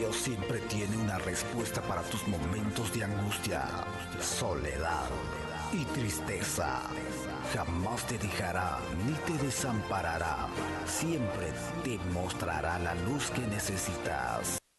Dios siempre tiene una respuesta para tus momentos de angustia, soledad y tristeza. Jamás te dejará ni te desamparará. Siempre te mostrará la luz que necesitas.